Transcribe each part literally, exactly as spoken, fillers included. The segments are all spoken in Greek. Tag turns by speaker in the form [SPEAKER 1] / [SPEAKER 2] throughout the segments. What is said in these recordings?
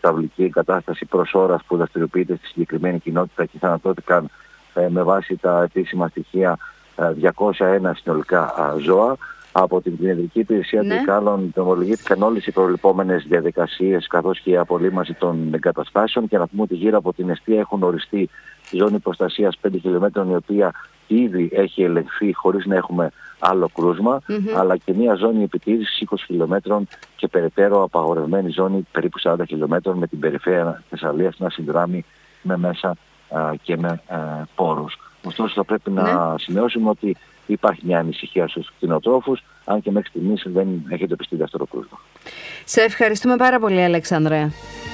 [SPEAKER 1] σταυλική εγκατάσταση προς ώρας που δραστηριοποιείται στη συγκεκριμένη κοινότητα και θανατώθηκαν ε, με βάση τα επίσημα στοιχεία ε, διακόσια ένα συνολικά ε, ζώα. Από την Κτηνιατρική Υπηρεσία ναι. Τρικάλων ομολογήθηκαν όλες οι προβλεπόμενες διαδικασίες καθώς και η απολύμαση των εγκαταστάσεων, και να πούμε ότι γύρω από την εστία έχουν οριστεί ζώνη προστασίας πέντε χιλιόμετρων, η οποία ήδη έχει ελεγχθεί χωρίς να έχουμε άλλο κρούσμα, mm-hmm. αλλά και μια ζώνη επιτήρησης είκοσι χιλιόμετρων και περαιτέρω απαγορευμένη ζώνη περίπου σαράντα χιλιόμετρων, με την περιφέρεια Θεσσαλίας να συνδράμει με μέσα α, και με α, πόρους. Ωστόσο θα πρέπει ναι. να σημειώσουμε ότι υπάρχει μια ανησυχία στους κτηνοτρόφους, αν και μέχρι στιγμής δεν έχετε πιστεί δεύτερο κρούσμα.
[SPEAKER 2] Σε ευχαριστούμε πάρα πολύ, Αλεξάνδρε.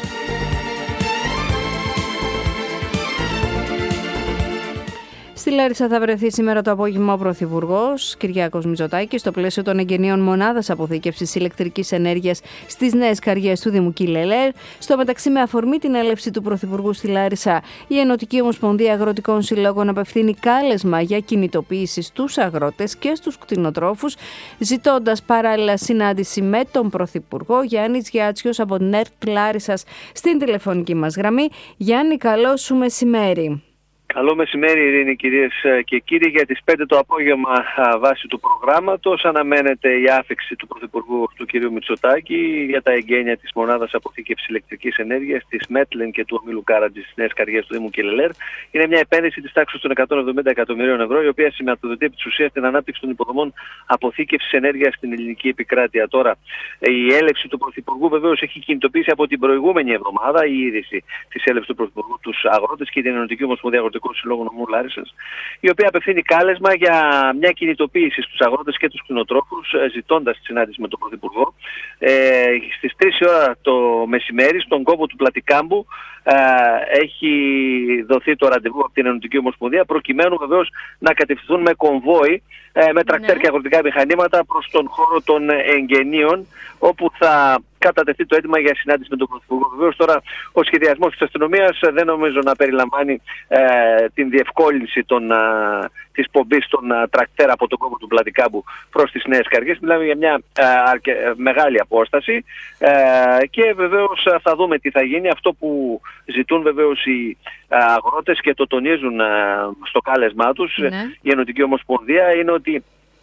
[SPEAKER 2] Στη Λάρισα θα βρεθεί σήμερα το απόγευμα ο Πρωθυπουργός Κυριάκος Μητσοτάκης στο πλαίσιο των εγγενείων μονάδας αποθήκευσης ηλεκτρικής ενέργειας στις νέες καριές του Δήμου Κιλελέρ. Στο μεταξύ, με αφορμή την έλευση του Πρωθυπουργού στη Λάρισα, η Ενωτική Ομοσπονδία Αγροτικών Συλλόγων απευθύνει κάλεσμα για κινητοποίηση στους αγρότες και στους κτηνοτρόφους, ζητώντας παράλληλα συνάντηση με τον Πρωθυπουργό. Γιάννης Γιάτσιος από την ΕΡΤ Λάρισσας στην τηλεφωνική μας γραμμή. Γιάννη, καλό σου μεσημέρι.
[SPEAKER 3] Καλό μεσημέρι, Ειρήνη, κυρίες και κύριοι. Για τις πέντε το απόγευμα, βάσει του προγράμματος, αναμένεται η άφιξη του Πρωθυπουργού του κ. Μητσοτάκη για τα εγγένεια της μονάδας αποθήκευσης ηλεκτρικής ενέργειας της Μέτλεν και του ομίλου Κάραντζη στις νέες καριές του Δήμου Κιλελέρ. Είναι μια επένδυση της τάξης των εκατόν εβδομήντα εκατομμυρίων ευρώ, η οποία σηματοδοτεί επί της ουσίας την ανάπτυξη των υποδομών αποθήκευσης ενέργειας στην ελληνική επικράτεια. Τώρα, η έλευση του Πρωθυπουργού βεβαίως έχει κινητοποιήσει από την προηγούμενη εβδομάδα η είδηση της έλευσης του Πρωθυπουργού τους αγρότες και την Ενωτική Ομοσπονδία Αγροτικών Συλλόγων νομού Λάρισσας, η οποία απευθύνει κάλεσμα για μια κινητοποίηση στους αγρότες και τους κτηνοτρόφους, ζητώντας τη συνάντηση με τον Πρωθυπουργό ε, στις τρεις η ώρα το μεσημέρι στον κόπο του Πλατικάμπου. Ε, έχει δοθεί το ραντεβού από την Ενωτική Ομοσπονδία, προκειμένου βεβαίως να κατευθυνθούν με κομβόι, ε, με τρακτέρ ναι. και αγροτικά μηχανήματα προς τον χώρο των εγγενείων, όπου θα κατατεθεί το αίτημα για συνάντηση με τον Πρωθυπουργό. Βεβαίως τώρα ο σχεδιασμός της αστυνομίας δεν νομίζω να περιλαμβάνει ε, την διευκόλυνση των, α, της πομπής των α, τρακτέρ από τον κόπο του Πλατικάμπου προς τις νέες καριές. Μιλάμε για μια α, αρκε, μεγάλη απόσταση ε, και βεβαίως θα δούμε τι θα γίνει. Αυτό που ζητούν βεβαίως οι α, αγρότες και το τονίζουν α, στο κάλεσμά τους ναι. η Ενωτική Ομοσπονδία είναι ότι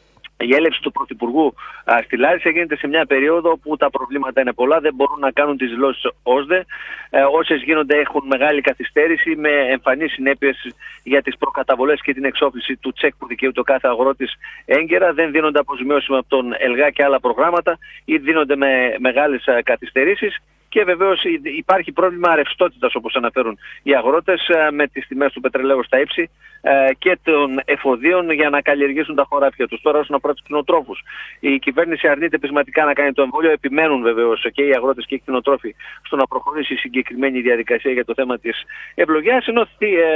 [SPEAKER 3] η έλευση του Πρωθυπουργού α, στη Λάρισα γίνεται σε μια περίοδο που τα προβλήματα είναι πολλά, δεν μπορούν να κάνουν τις δηλώσεις ΩΣΔΕ. Ε, όσες γίνονται έχουν μεγάλη καθυστέρηση, με εμφανείς συνέπειες για τις προκαταβολές και την εξόφληση του τσεκ που δικαιούται ο κάθε αγρότης έγκαιρα. Δεν δίνονται αποζημιώσεις από τον ΕΛΓΑ και άλλα προγράμματα ή δίνονται με μεγάλες καθυστερήσεις. Και βεβαίως υπάρχει πρόβλημα ρευστότητας, όπως αναφέρουν οι αγρότες, με τις τιμές του πετρελαίου στα ύψη και των εφοδίων για να καλλιεργήσουν τα χωράφια τους. Τώρα, όσον αφορά τους κτηνοτρόφους, η κυβέρνηση αρνείται πεισματικά να κάνει το εμβόλιο. Επιμένουν βεβαίως και οι αγρότες και οι κτηνοτρόφοι στο να προχωρήσει η συγκεκριμένη διαδικασία για το θέμα της ευλογίας. Ενώ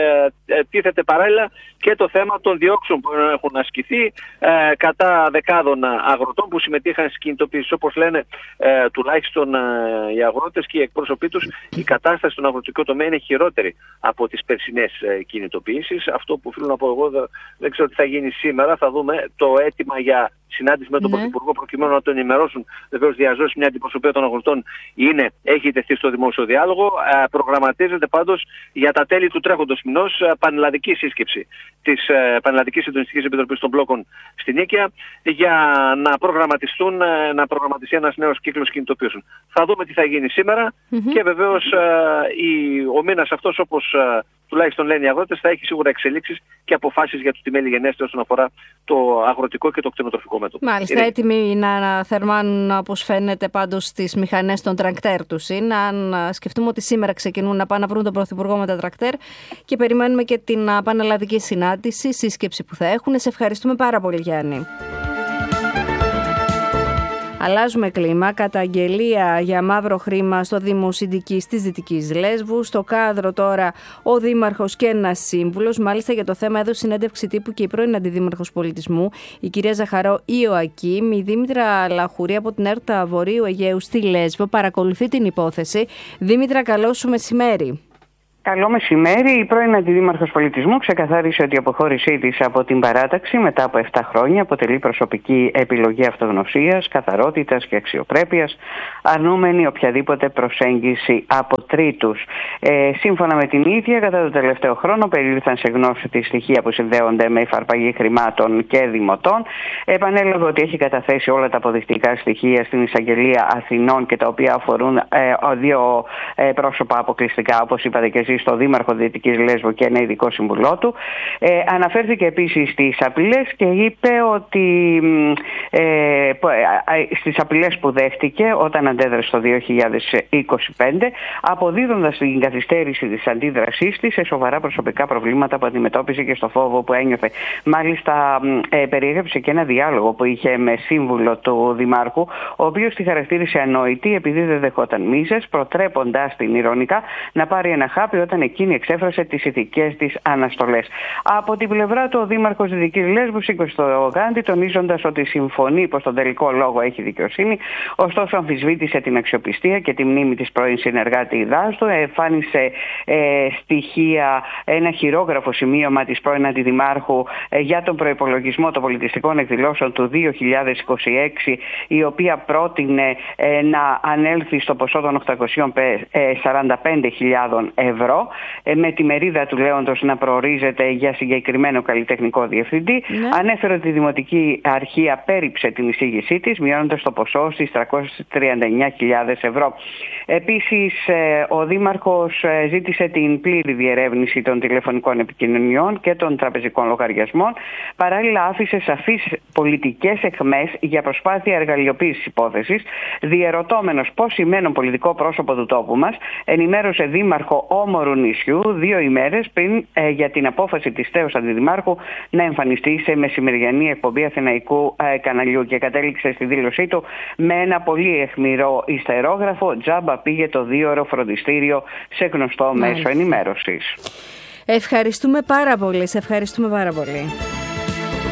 [SPEAKER 3] τίθεται παράλληλα και το θέμα των διώξεων που έχουν ασκηθεί ε, κατά δεκάδων αγροτών που συμμετείχαν στις κινητοποίησεις. Όπως λένε ε, τουλάχιστον ε, οι αγρότες και οι εκπρόσωποι τους, η κατάσταση στον αγροτικό τομέα είναι χειρότερη από τις περσινές ε, κινητοποίησεις. Αυτό που οφείλω να πω εγώ, δεν, δεν ξέρω τι θα γίνει σήμερα. Θα δούμε το αίτημα για συνάντηση με τον ναι. Πρωθυπουργό, προκειμένου να τον ενημερώσουν. Βεβαίως, διαζώσει μια αντιπροσωπεία των αγροτών είναι, έχει τεθεί στο δημόσιο διάλογο. Ε, προγραμματίζεται πάντως για τα τέλη του τρέχοντος μηνός ε, πανελλαδική σύσκεψη της ε, Πανελλαδικής Συντονιστικής Επιτροπής των Μπλόκων στην Νίκαια, για να προγραμματιστούν, ε, να προγραμματιστεί ένας νέος κύκλος κινητοποιήσεων. Θα δούμε τι θα γίνει σήμερα mm-hmm. και βεβαίως ε, η, ο μήνας αυτός, όπως ε, τουλάχιστον λένε οι αγρότες, θα έχει σίγουρα εξελίξεις και αποφάσεις για τους τιμέλη γενέστε όσον αφορά το αγροτικό και το κτηνοτροφικό μέτωπο.
[SPEAKER 2] Μάλιστα, είναι έτοιμοι να θερμάνουν, όπως φαίνεται, πάντως τις μηχανές των τρακτέρ τους. Είναι, αν σκεφτούμε ότι σήμερα ξεκινούν να πάνε να βρουν τον Πρωθυπουργό με τα τρακτέρ και περιμένουμε και την πανελλαδική συνάντηση, σύσκεψη που θα έχουν. Σε ευχαριστούμε πάρα πολύ, Γιάννη. Αλλάζουμε κλίμα. Καταγγελία για μαύρο χρήμα στο Δήμο Συντικής της Δυτικής Λέσβου. Στο κάδρο τώρα ο Δήμαρχος και ένας σύμβουλος. Μάλιστα, για το θέμα έδωσε συνέντευξη τύπου και η πρώην Αντιδήμαρχος Πολιτισμού, η κυρία Ζαχαρό Ιωακήμ. Η Δήμητρα Λαχουρή από την ΕΡΤ Βορείου Αιγαίου στη Λέσβο παρακολουθεί την υπόθεση. Δήμητρα, καλό σου μεσημέρι.
[SPEAKER 4] Καλό μεσημέρι. Η πρώην Αντιδήμαρχος Πολιτισμού ξεκαθάρισε ότι η αποχώρησή της από την παράταξη μετά από επτά χρόνια αποτελεί προσωπική επιλογή αυτογνωσίας, καθαρότητας και αξιοπρέπειας, αρνούμενη οποιαδήποτε προσέγγιση από τρίτους. Ε, σύμφωνα με την ίδια, κατά το τελευταίο χρόνο περιήλθαν σε γνώση τη στοιχεία που συνδέονται με υφαρπαγή χρημάτων και δημοτών. Επανέλαβε ότι έχει καταθέσει όλα τα αποδεικτικά στοιχεία στην Εισαγγελία Αθηνών και τα οποία αφορούν ε, δύο ε, πρόσωπα αποκλειστικά, όπως είπατε και εσείς, στο Δήμαρχο Δυτικής Λέσβου και ένα ειδικό συμβουλό του. Ε, αναφέρθηκε επίσης στις απειλές και είπε ότι ε, στις απειλές που δέχτηκε όταν αντέδρασε το δύο χιλιάδες είκοσι πέντε, αποδίδοντας την καθυστέρηση της αντίδρασής της σε σοβαρά προσωπικά προβλήματα που αντιμετώπιζε και στο φόβο που ένιωθε. Μάλιστα, ε, περιέγραψε και ένα διάλογο που είχε με σύμβουλο του Δημάρχου, ο οποίος τη χαρακτήρισε ανόητη επειδή δεν δεχόταν μίζες, προτρέποντας την ηρωνικά να πάρει ένα χάπι όταν εκείνη εξέφρασε τις ηθικές της αναστολές. Από την πλευρά του, ο Δήμαρχος Δυτικής Λέσβου σήκωσε το γάντι, τονίζοντας ότι συμφωνεί πως στον τελικό λόγο έχει δικαιοσύνη, ωστόσο αμφισβήτησε την αξιοπιστία και τη μνήμη της πρώην συνεργάτη δάστου, εμφάνισε ε, στοιχεία, ένα χειρόγραφο σημείωμα της πρώην Αντιδημάρχου ε, για τον προϋπολογισμό των πολιτιστικών εκδηλώσεων του δύο χιλιάδες είκοσι έξι, η οποία πρότεινε ε, να ανέλθει στο ποσό των οκτακόσιες σαράντα πέντε χιλιάδες ευρώ, ε, με τη μερίδα του λέοντος να προορίζεται για συγκεκριμένο καλλιτεχνικό διευθυντή. Ναι. Ανέφερε ότι η Δημοτική Αρχή απέρριψε την εισήγησή της, μειώνοντας το ποσό στις τριακόσιες τριάντα εννέα χιλιάδες ευρώ. Επίσης, ο Δήμαρχος ζήτησε την πλήρη διερεύνηση των τηλεφωνικών επικοινωνιών και των τραπεζικών λογαριασμών. Παράλληλα, άφησε σαφείς πολιτικές αιχμές για προσπάθεια εργαλειοποίησης υπόθεσης, διερωτώμενος πώς σημαίνον πολιτικό πρόσωπο του τόπου μας ενημέρωσε Δήμαρχο όμορου νησιού δύο ημέρες πριν ε, για την απόφαση της θέως Αντιδημάρχου να εμφανιστεί σε μεσημεριανή εκπομπή Αθηναϊκού ε, καναλιού και κατέληξε στη δήλωσή του με ένα πολύ αιχμηρό ιστερόγραφο: τζάμπα πήγε το δίωρο φροντιστήριο σε γνωστό μέσο ενημέρωσης.
[SPEAKER 2] Ευχαριστούμε πάρα πολύ. Σε ευχαριστούμε πάρα πολύ.